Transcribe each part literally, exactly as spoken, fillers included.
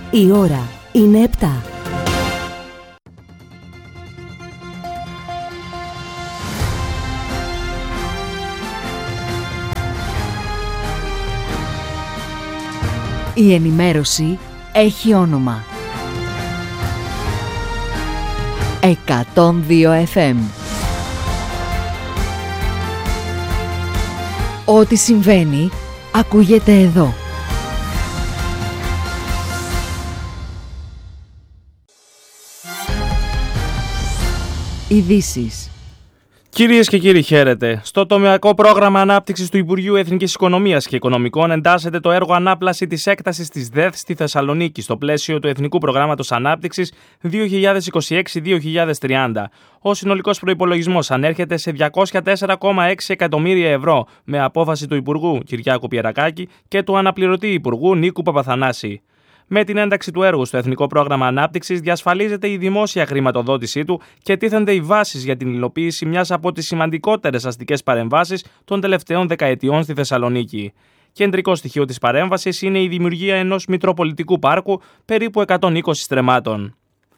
Η ώρα είναι επτά. Η ενημέρωση έχει όνομα. εκατόν δύο εφ εμ. Ό,τι συμβαίνει, ακούγεται εδώ. Ειδήσεις. Κυρίες και κύριοι, χαίρετε. Στο τομεακό πρόγραμμα ανάπτυξης του Υπουργείου Εθνικής Οικονομίας και Οικονομικών εντάσσεται το έργο ανάπλαση της έκτασης της ΔΕΘ στη Θεσσαλονίκη στο πλαίσιο του Εθνικού Προγράμματος Ανάπτυξης δύο χιλιάδες είκοσι έξι με δύο χιλιάδες τριάντα. Ο συνολικός προϋπολογισμός ανέρχεται σε διακόσια τέσσερα κόμμα έξι εκατομμύρια ευρώ με απόφαση του Υπουργού Κυριάκου Πιερακάκη και του αναπληρωτή Υπουργού Νίκου Παπαθανάση. Με την ένταξη του έργου στο Εθνικό Πρόγραμμα Ανάπτυξης διασφαλίζεται η δημόσια χρηματοδότησή του και τίθενται οι βάσεις για την υλοποίηση μιας από τις σημαντικότερες αστικές παρεμβάσεις των τελευταίων δεκαετιών στη Θεσσαλονίκη. Κεντρικό στοιχείο της παρέμβασης είναι η δημιουργία ενός μητροπολιτικού πάρκου περίπου εκατόν είκοσι στρεμμάτων.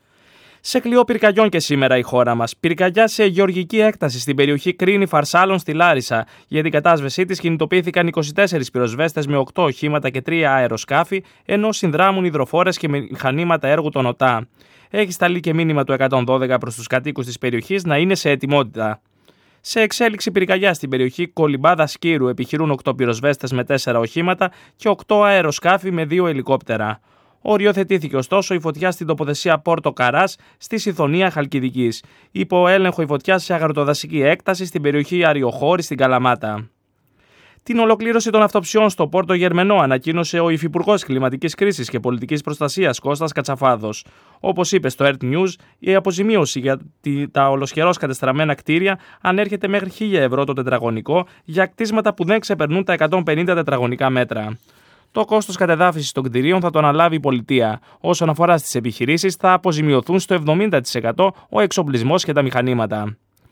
Σε κλειό πυρκαγιών και σήμερα η χώρα μας. Πυρκαγιά σε γεωργική έκταση στην περιοχή Κρίνη Φαρσάλων στη Λάρισα. Για την κατάσβεσή της κινητοποιήθηκαν είκοσι τέσσερις πυροσβέστες με οκτώ οχήματα και τρία αεροσκάφη, ενώ συνδράμουν υδροφόρες και μηχανήματα έργου των ΟΤΑ. Έχει σταλεί και μήνυμα του εκατόν δώδεκα προς τους κατοίκους της περιοχής να είναι σε ετοιμότητα. Σε εξέλιξη πυρκαγιά στην περιοχή Κολυμπάδα Σκύρου επιχειρούν οκτώ πυροσβέστες με τέσσερα οχήματα και οκτώ αεροσκάφη με δύο ελικόπτερα. Οριοθετήθηκε ωστόσο η φωτιά στην τοποθεσία Πόρτο Καράς στη Σιθωνία Χαλκιδικής. Υπό έλεγχο η φωτιά σε αγροτοδασική έκταση στην περιοχή Αριοχώρη στην Καλαμάτα. Την ολοκλήρωση των αυτοψιών στο Πόρτο Γερμενό ανακοίνωσε ο Υφυπουργός Κλιματικής Κρίσης και Πολιτικής Προστασίας Κώστας Κατσαφάδος. Όπως είπε στο Earth News, η αποζημίωση για τα ολοσχερώς κατεστραμμένα κτίρια ανέρχεται μέχρι χίλια ευρώ το τετραγωνικό για κτίσματα που δεν ξεπερνούν τα εκατόν πενήντα τετραγωνικά μέτρα. Το κόστος κατεδάφισης των κτηρίων θα το αναλάβει η πολιτεία. Όσον αφορά στις επιχειρήσεις, θα αποζημιωθούν στο εβδομήντα τοις εκατό ο εξοπλισμός και τα μηχανήματα.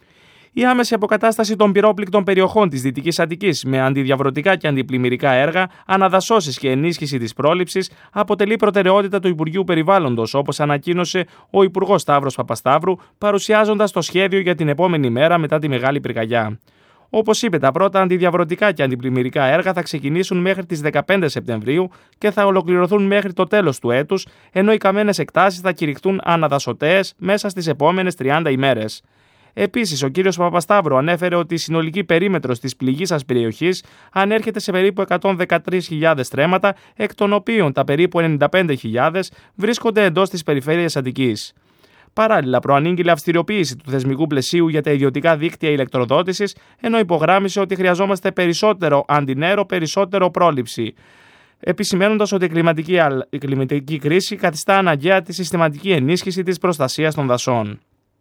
Η άμεση αποκατάσταση των πυρόπληκτων περιοχών της Δυτικής Αττικής με αντιδιαβρωτικά και αντιπλημμυρικά έργα, αναδασώσεις και ενίσχυση της πρόληψης αποτελεί προτεραιότητα του Υπουργείου Περιβάλλοντος, όπως ανακοίνωσε ο Υπουργός Σταύρος Παπασταύρου, παρουσιάζοντας το σχέδιο για την επόμενη μέρα μετά τη μεγάλη πυρκαγιά. Όπως είπε, τα πρώτα αντιδιαβρωτικά και αντιπλημμυρικά έργα θα ξεκινήσουν μέχρι τις δεκαπέντε Σεπτεμβρίου και θα ολοκληρωθούν μέχρι το τέλος του έτους, ενώ οι καμένες εκτάσεις θα κηρυχτούν αναδασωτέες μέσα στις επόμενες τριάντα ημέρες. Επίσης, ο κ. Παπασταύρου ανέφερε ότι η συνολική περίμετρος της πληγήσας περιοχής ανέρχεται σε περίπου εκατόν δεκατρείς χιλιάδες στρέμματα, εκ των οποίων τα περίπου ενενήντα πέντε χιλιάδες βρίσκονται εντός της περιφέρειας Αττικής. Παράλληλα, προανήγγειλε αυστηριοποίηση του θεσμικού πλαισίου για τα ιδιωτικά δίκτυα ηλεκτροδότησης, ενώ υπογράμμισε ότι χρειαζόμαστε περισσότερο αντινέρο, περισσότερο πρόληψη, επισημαίνοντας ότι η κλιματική, η κλιματική κρίση καθιστά αναγκαία τη συστηματική ενίσχυση της προστασίας των δασών.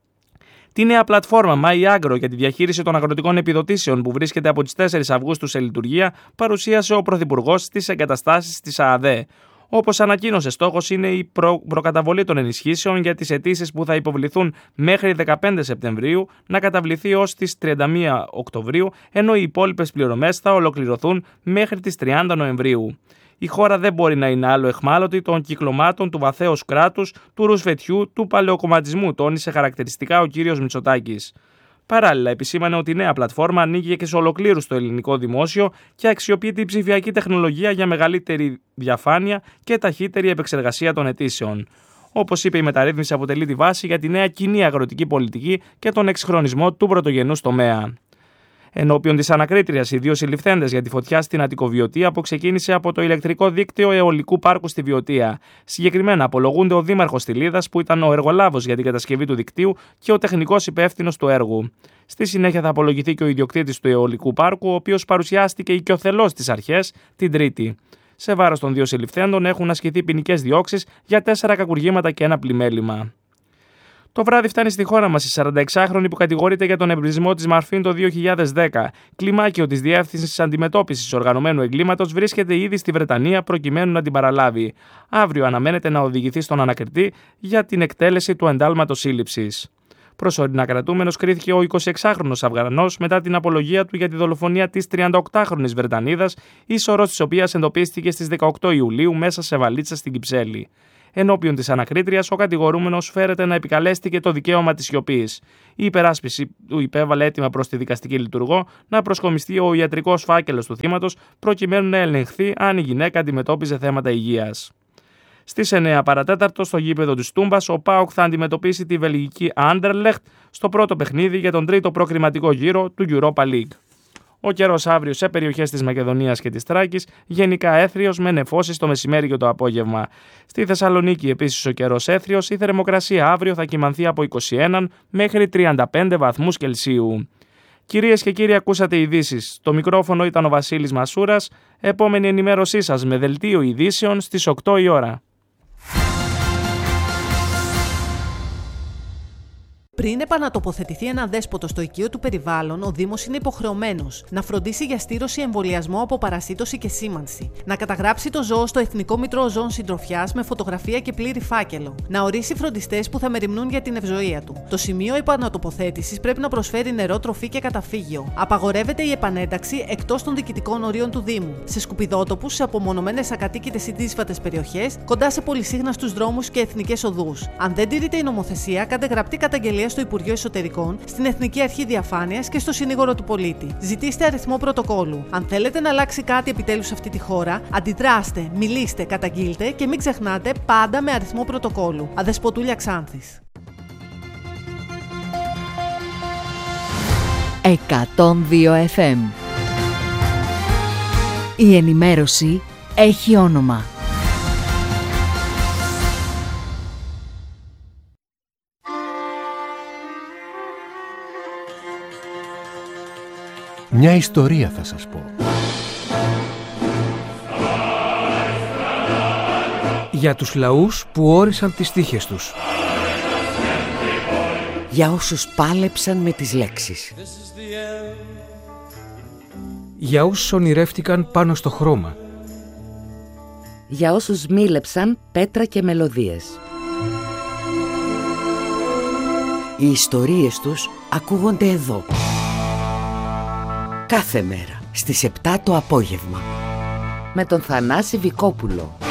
Τη νέα πλατφόρμα MyAgro για τη διαχείριση των αγροτικών επιδοτήσεων που βρίσκεται από τις τέσσερις Αυγούστου σε λειτουργία παρουσίασε ο Πρωθυπουργός στις εγκαταστάσεις της ΑΑΔΕ. Όπως ανακοίνωσε, στόχος είναι η προ... προκαταβολή των ενισχύσεων για τις αιτήσεις που θα υποβληθούν μέχρι δεκαπέντε Σεπτεμβρίου να καταβληθεί ως τις τριάντα μία Οκτωβρίου, ενώ οι υπόλοιπες πληρωμές θα ολοκληρωθούν μέχρι τις τριάντα Νοεμβρίου. Η χώρα δεν μπορεί να είναι άλλο εχμάλωτη των κυκλωμάτων του βαθέως κράτους, του ρουσφετιού, του παλαιοκομματισμού, τόνισε χαρακτηριστικά ο κύριος Μητσοτάκης. Παράλληλα, επισήμανε ότι η νέα πλατφόρμα ανοίγει και σε ολοκλήρου στο ελληνικό δημόσιο και αξιοποιεί την ψηφιακή τεχνολογία για μεγαλύτερη διαφάνεια και ταχύτερη επεξεργασία των αιτήσεων. Όπως είπε, η μεταρρύθμιση αποτελεί τη βάση για τη νέα κοινή αγροτική πολιτική και τον εξυγχρονισμό του πρωτογενούς τομέα. Ενώπιον της ανακρίτριας, οι δύο συλληφθέντες για τη φωτιά στην Αττικοβιωτία που ξεκίνησε από το ηλεκτρικό δίκτυο αιωλικού πάρκου στη Βιωτία. Συγκεκριμένα, απολογούνται ο δήμαρχος Τιλίδας, που ήταν ο εργολάβος για την κατασκευή του δικτύου, και ο τεχνικός υπεύθυνος του έργου. Στη συνέχεια θα απολογηθεί και ο ιδιοκτήτης του αιωλικού πάρκου, ο οποίος παρουσιάστηκε οικειοθελώς στις αρχές την Τρίτη. Σε βάρος των δύο συλληφθέντων έχουν ασκηθεί ποινικές διώξεις για τέσσερα κακουργήματα και ένα πλημέλημα. Το βράδυ φτάνει στη χώρα μας η σαρανταεξάχρονη που κατηγορείται για τον εμπρισμό της Μαρφίν το δύο χιλιάδες δέκα. Κλιμάκιο της Διεύθυνσης Αντιμετώπισης Οργανωμένου Εγκλήματος βρίσκεται ήδη στη Βρετανία προκειμένου να την παραλάβει. Αύριο αναμένεται να οδηγηθεί στον ανακριτή για την εκτέλεση του εντάλματος σύλληψης. Προσωρινά κρατούμενος κρίθηκε ο εικοσιεξάχρονος Αφγανός μετά την απολογία του για τη δολοφονία της τριανταοκτάχρονης Βρετανίδας, η σωρός της οποίας εντοπίστηκε στις δεκαοκτώ Ιουλίου μέσα σε βαλίτσα στην Κυψέλη. Ενώπιον της ανακρίτριας, ο κατηγορούμενος φέρεται να επικαλέστηκε το δικαίωμα της σιωπής. Η υπεράσπιση του υπέβαλε αίτημα προς τη δικαστική λειτουργό να προσκομιστεί ο ιατρικός φάκελος του θύματος, προκειμένου να ελεγχθεί αν η γυναίκα αντιμετώπιζε θέματα υγείας. Στις εννέα παρατέταρτο, στο γήπεδο της Τούμπας, ο ΠΑΟΚ θα αντιμετωπίσει τη βελγική Anderlecht στο πρώτο παιχνίδι για τον τρίτο προκριματικό γύρο του Europa League. Ο καιρός αύριο σε περιοχές της Μακεδονίας και της Θράκης γενικά έθριος με νεφώσεις το μεσημέρι και το απόγευμα. Στη Θεσσαλονίκη επίσης ο καιρός έθριος, η θερμοκρασία αύριο θα κυμανθεί από είκοσι ένα μέχρι τριάντα πέντε βαθμούς Κελσίου. Κυρίες και κύριοι, ακούσατε ειδήσεις. Το μικρόφωνο ήταν ο Βασίλης Μασούρας. Επόμενη ενημέρωσή σας με δελτίο ειδήσεων στις οκτώ η ώρα. Πριν επανατοποθετηθεί ένα δέσποτο στο οικείο του περιβάλλον, ο Δήμος είναι υποχρεωμένος να φροντίσει για στήρωση, εμβολιασμό από παρασίτωση και σήμανση, να καταγράψει το ζώο στο Εθνικό Μητρό Ζώων Συντροφιάς με φωτογραφία και πλήρη φάκελο, να ορίσει φροντιστές που θα μεριμνούν για την ευζοία του. Το σημείο επανατοποθέτησης πρέπει να προσφέρει νερό, τροφή και καταφύγιο. Απαγορεύεται η επανένταξη εκτός των διοικητικών ορίων του Δήμου, σε σκουπιδότοπους, σε απομονωμένες ακατοίκητες ή δύσβατες περιοχές, κοντά σε πολυσύχναστους δρόμους και εθνικές οδούς. Αν δεν τηρείται η νομοθεσία, κάντε γραπτή καταγγελία στο Υπουργείο Εσωτερικών, στην Εθνική Αρχή Διαφάνειας και στο Συνήγορο του Πολίτη. Ζητήστε αριθμό πρωτοκόλου. Αν θέλετε να αλλάξει κάτι επιτέλους σε αυτή τη χώρα, αντιδράστε, μιλήστε, καταγγείλτε και μην ξεχνάτε πάντα με αριθμό πρωτοκόλου. Αδεσποτούλια Ξάνθης. εκατόν δύο εφ εμ. Η ενημέρωση έχει όνομα. Μια ιστορία θα σας πω. Για τους λαούς που όρισαν τις τύχες τους. Για όσους πάλεψαν με τις λέξεις. Για όσους ονειρεύτηκαν πάνω στο χρώμα. Για όσους μίλεψαν πέτρα και μελωδίες. Οι ιστορίες τους ακούγονται εδώ. Κάθε μέρα στις επτά το απόγευμα. Με τον Θανάση Βικόπουλο.